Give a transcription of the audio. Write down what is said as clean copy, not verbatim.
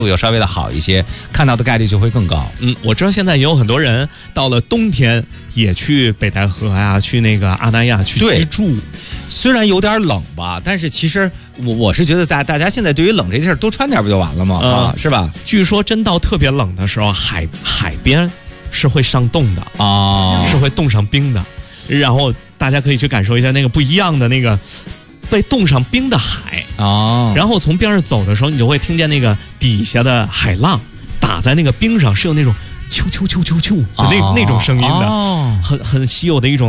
有稍微的好一些，看到的概率就会更高。 我知道现在也有很多人到了冬天也去北戴河呀，去那个阿那亚去居住。 虽然有点冷吧，但是其实我是觉得大家现在对于冷这事儿多穿点不就完了吗？是吧？ 据说真到特别冷的时候，海边是会上冻的是会冻上冰的，然后大家可以去感受一下那个不一样的那个被冻上冰的海然后从边上走的时候，你就会听见那个底下的海浪打在那个冰上，是有那种啾啾啾啾啾的那种声音的，很稀有的一种